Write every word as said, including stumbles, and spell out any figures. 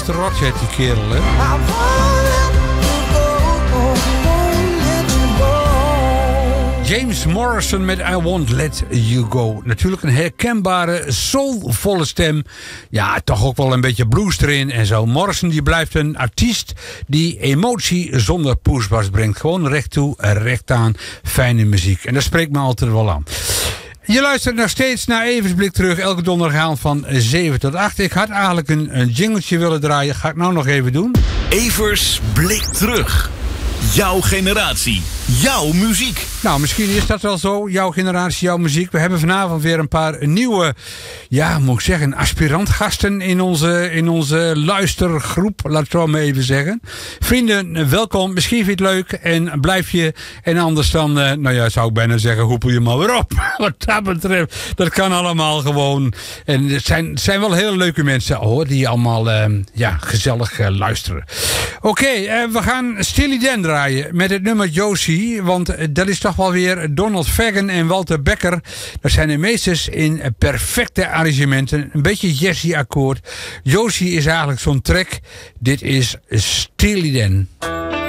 grote rotjet, die kerel, hè. James Morrison met I Won't Let You Go. Natuurlijk een herkenbare, soulvolle stem. Ja, toch ook wel een beetje blues erin en zo. Morrison die blijft een artiest die emotie zonder poespas brengt. Gewoon recht toe, recht aan, fijne muziek. En dat spreekt me altijd wel aan. Je luistert nog steeds naar Evers Blik Terug. Elke donderdagavond van zeven tot acht. Ik had eigenlijk een, een jingletje willen draaien. Ga ik nou nog even doen. Evers Blik Terug. Jouw generatie. Jouw muziek. Nou, misschien is dat wel zo. Jouw generatie, jouw muziek. We hebben vanavond weer een paar nieuwe, ja, moet ik zeggen, aspirantgasten in onze, in onze luistergroep. Laat ik het maar even zeggen. Vrienden, welkom. Misschien vind je het leuk en blijf je. En anders dan, uh, nou ja, zou ik bijna zeggen, hoepel je maar weer op. Wat dat betreft, dat kan allemaal gewoon. En het zijn, het zijn wel hele leuke mensen, hoor, die allemaal, uh, ja, gezellig uh, luisteren. Oké, okay, uh, we gaan Steely Dan draaien met het nummer Josie. Want dat is toch wel weer Donald Fagen en Walter Becker. Dat zijn de meesters in perfecte arrangementen. Een beetje jazzy-akkoord. Josie is eigenlijk zo'n track. Dit is Steely Dan.